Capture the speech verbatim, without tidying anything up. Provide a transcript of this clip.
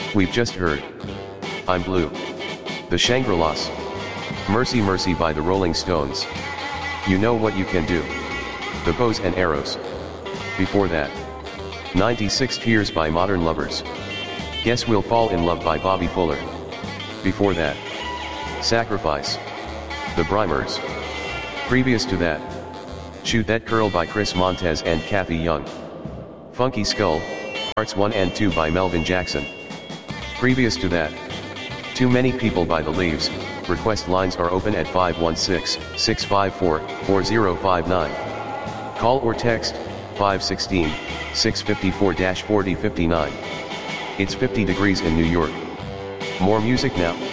We've just heard I'm Blue, the Shangri-Las. Mercy Mercy by the Rolling Stones. You Know What You Can Do, the Bows and Arrows. Before that, ninety-six Tears by Modern Lovers. Guess We'll Fall in Love by Bobby Fuller. Before that, Sacrifice, the Brimers. Previous to that, Shoot That Curl by Chris Montez and Kathy Young. Funky Skull, Parts one and two by Melvin Jackson. Previous to that, Too Many People by The Leaves. Request lines are open at five one six, six five four, four zero five nine. Call or text, five one six, six five four, four zero five nine. It's fifty degrees in New York. More music now.